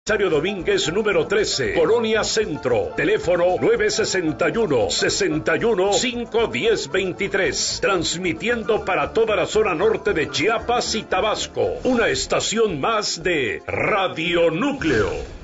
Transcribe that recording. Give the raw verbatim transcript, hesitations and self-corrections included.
Rosario Domínguez número trece, Colonia Centro, teléfono nueve sesenta y uno, sesenta y uno, cinco diez veintitrés, transmitiendo para toda la zona norte de Chiapas y Tabasco, una estación más de Radio Núcleo.